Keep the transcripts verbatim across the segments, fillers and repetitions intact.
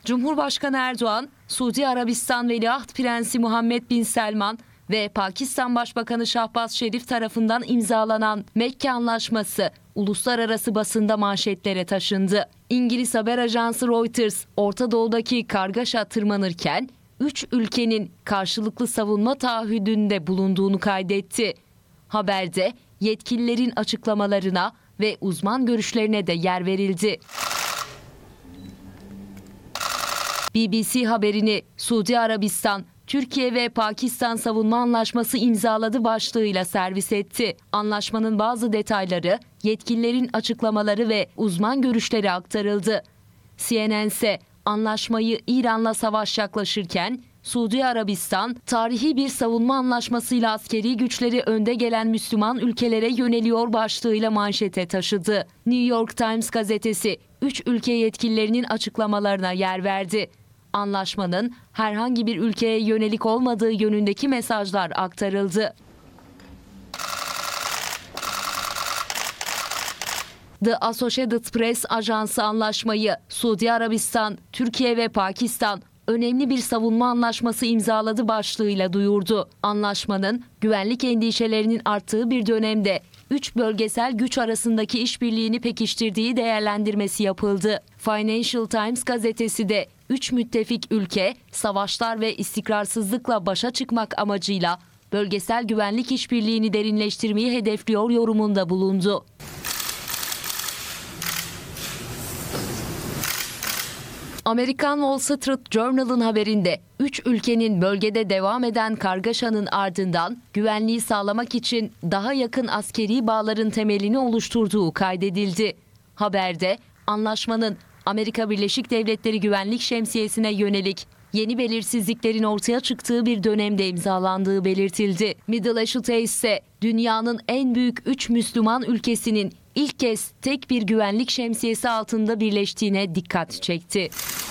Cumhurbaşkanı Erdoğan, Suudi Arabistan Veliaht Prensi Muhammed Bin Selman ve Pakistan Başbakanı Şahbaz Şerif tarafından imzalanan Mekke Anlaşması uluslararası basında manşetlere taşındı. İngiliz haber ajansı Reuters, Orta Doğu'daki kargaşa tırmanırken üç ülkenin karşılıklı savunma taahhüdünde bulunduğunu kaydetti. Haberde yetkililerin açıklamalarına ve uzman görüşlerine de yer verildi. B B C haberini Suudi Arabistan, Türkiye ve Pakistan savunma anlaşması imzaladı başlığıyla servis etti. Anlaşmanın bazı detayları, yetkililerin açıklamaları ve uzman görüşleri aktarıldı. C N N ise anlaşmayı İran'la savaş yaklaşırken Suudi Arabistan tarihi bir savunma anlaşmasıyla askeri güçleri önde gelen Müslüman ülkelere yöneliyor başlığıyla manşete taşıdı. New York Times gazetesi üç ülke yetkililerinin açıklamalarına yer verdi. Anlaşmanın herhangi bir ülkeye yönelik olmadığı yönündeki mesajlar aktarıldı. The Associated Press ajansı anlaşmayı Suudi Arabistan, Türkiye ve Pakistan önemli bir savunma anlaşması imzaladı başlığıyla duyurdu. Anlaşmanın güvenlik endişelerinin arttığı bir dönemde üç bölgesel güç arasındaki işbirliğini pekiştirdiği değerlendirmesi yapıldı. Financial Times gazetesi de üç müttefik ülke savaşlar ve istikrarsızlıkla başa çıkmak amacıyla bölgesel güvenlik işbirliğini derinleştirmeyi hedefliyor yorumunda bulundu. Amerikan Wall Street Journal'ın haberinde üç ülkenin bölgede devam eden kargaşanın ardından güvenliği sağlamak için daha yakın askeri bağların temelini oluşturduğu kaydedildi. Haberde anlaşmanın Amerika Birleşik Devletleri Güvenlik Şemsiyesi'ne yönelik yeni belirsizliklerin ortaya çıktığı bir dönemde imzalandığı belirtildi. Middle East'te ise dünyanın en büyük üç Müslüman ülkesinin ilk kez tek bir güvenlik şemsiyesi altında birleştiğine dikkat çekti.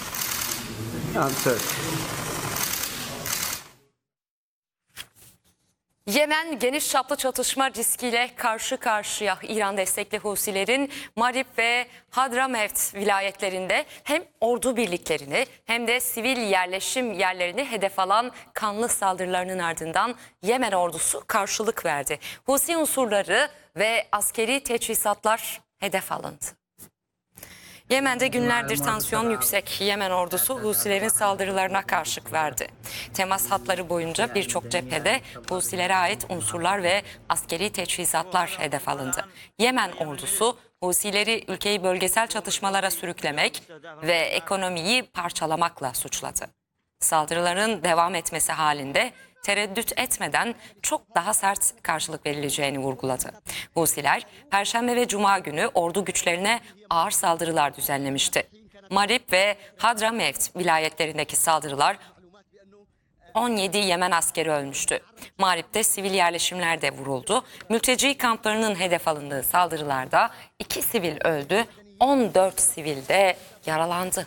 Yemen geniş çaplı çatışma riskiyle karşı karşıya. İran destekli Husilerin Marib ve Hadramevt vilayetlerinde hem ordu birliklerini hem de sivil yerleşim yerlerini hedef alan kanlı saldırılarının ardından Yemen ordusu karşılık verdi. Husi unsurları ve askeri teçhizatlar hedef alındı. Yemen'de günlerdir tansiyon yüksek. Yemen ordusu Husilerin saldırılarına karşılık verdi. Temas hatları boyunca birçok cephede Husilere ait unsurlar ve askeri teçhizatlar hedef alındı. Yemen ordusu Husileri ülkeyi bölgesel çatışmalara sürüklemek ve ekonomiyi parçalamakla suçladı. Saldırıların devam etmesi halinde tereddüt etmeden çok daha sert karşılık verileceğini vurguladı. Husiler Perşembe ve Cuma günü ordu güçlerine ağır saldırılar düzenlemişti. Marib ve Hadramevt vilayetlerindeki saldırılar on yedi Yemen askeri ölmüştü. Marib'de sivil yerleşimler de vuruldu. Mülteci kamplarının hedef alındığı saldırılarda iki sivil öldü, on dört sivil de yaralandı.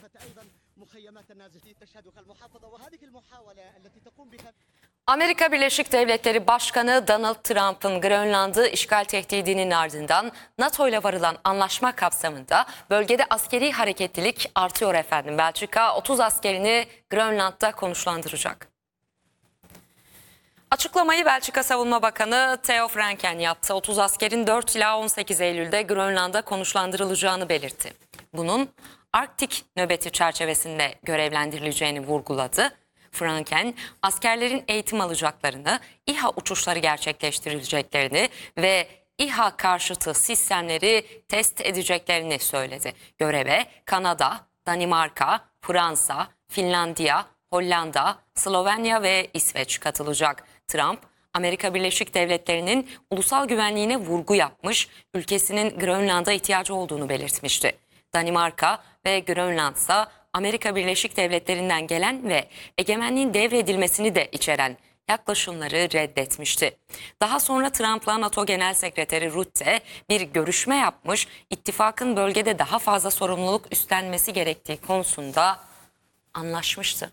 Amerika Birleşik Devletleri Başkanı Donald Trump'ın Grönland'ı işgal tehdidinin ardından NATO ile varılan anlaşma kapsamında bölgede askeri hareketlilik artıyor efendim. Belçika otuz askerini Grönland'da konuşlandıracak. Açıklamayı Belçika Savunma Bakanı Theo Franken yaptı. otuz askerin dört ila on sekiz Eylül'de Grönland'da konuşlandırılacağını belirtti. Bunun Arktik nöbeti çerçevesinde görevlendirileceğini vurguladı. Franken, askerlerin eğitim alacaklarını, İHA uçuşları gerçekleştirileceklerini ve İHA karşıtı sistemleri test edeceklerini söyledi. Göreve Kanada, Danimarka, Fransa, Finlandiya, Hollanda, Slovenya ve İsveç katılacak. Trump, Amerika Birleşik Devletleri'nin ulusal güvenliğine vurgu yapmış, ülkesinin Grönland'a ihtiyacı olduğunu belirtmişti. Danimarka ve Grönland ise Amerika Birleşik Devletleri'nden gelen ve egemenliğin devredilmesini de içeren yaklaşımları reddetmişti. Daha sonra Trump'la NATO Genel Sekreteri Rutte bir görüşme yapmış, ittifakın bölgede daha fazla sorumluluk üstlenmesi gerektiği konusunda anlaşmıştı.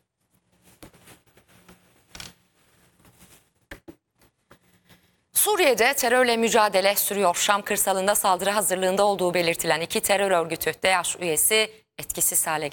Suriye'de terörle mücadele sürüyor. Şam kırsalında saldırı hazırlığında olduğu belirtilen iki terör örgütü DAEŞ üyesi etkisiz hale